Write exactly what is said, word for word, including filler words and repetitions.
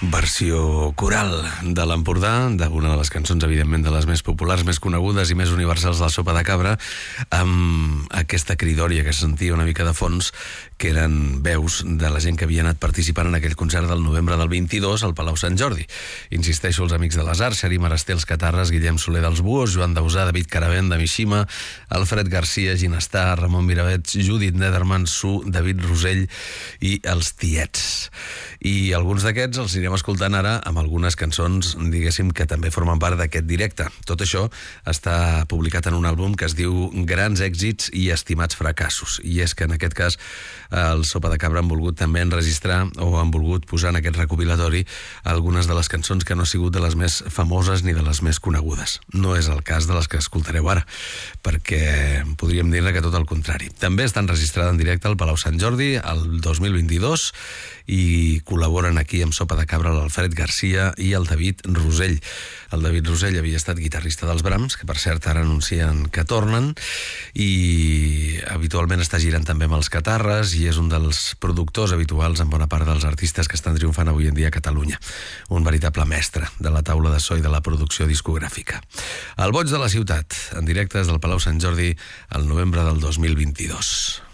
Versió coral de l'Empordà, d'una de les cançons, evidentment, de les més populars, més conegudes i més universals de la Sopa de Cabra, amb aquesta cridòria que se sentia una mica de fons, que eren veus de la gent que havia anat participant en aquell concert del novembre del vint-i-dos al Palau Sant Jordi. Insisteixo, els amics de les Arts, Xarí Marasté, els Catarres, Guillem Soler dels Buos, Joan Dausà, David Caravent de Mishima, Alfred Garcia, Ginestar, Ramon Miravets, Judit Nederman, Su, David Rosell i els Tiets. I alguns d'aquests els anirem escoltant ara amb algunes cançons, diguéssim, que també formen part d'aquest directe. Tot això està publicat en un àlbum que es diu Grans èxits i estimats fracassos. I és que en aquest cas el Sopa de Cabra han volgut també enregistrar o han volgut posar en aquest recopilatori algunes de les cançons que no han sigut de les més famoses ni de les més conegudes. No és el cas de les que escoltareu ara, perquè podríem dir-ne que tot el contrari. També està enregistrada en directe al Palau Sant Jordi el dos mil vint-i-dos i col·laboren aquí amb Sopa de Cabra l'Alfred Garcia i el David Rosell. El David Rosell havia estat guitarrista dels Brams, que per cert ara anuncien que tornen, i habitualment està girant també amb els Catarres i és un dels productors habituals en bona part dels artistes que estan triomfant avui en dia a Catalunya. Un veritable mestre de la taula de so i de la producció discogràfica. El Boig de la Ciutat, en directe des del Palau Sant Jordi el novembre del dos mil vint-i-dos.